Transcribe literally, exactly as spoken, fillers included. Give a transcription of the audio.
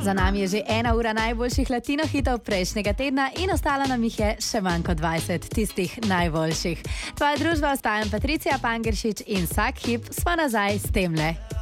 Za nami je že ena ura najboljših latino hitov prejšnjega tedna in ostalo nam jih je še manj kot dvajset tistih najboljših. Tvoja družba ostajam Patricija Pangeršič in vsak hip smo nazaj s temle.